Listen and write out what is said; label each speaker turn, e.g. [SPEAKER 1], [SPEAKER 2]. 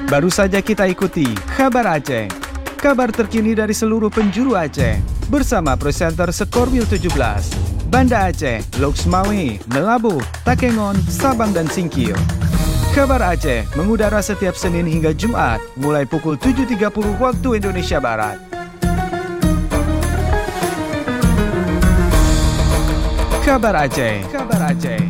[SPEAKER 1] Baru saja kita ikuti Kabar Aceh, kabar terkini dari seluruh penjuru Aceh, bersama presenter Skorwil 17, Banda Aceh, Loksmawe, Melabu, Takengon, Sabang dan Singkil. Kabar Aceh mengudara setiap Senin hingga Jumat, mulai pukul 7.30 waktu Indonesia Barat. Kabar Aceh, Kabar Aceh.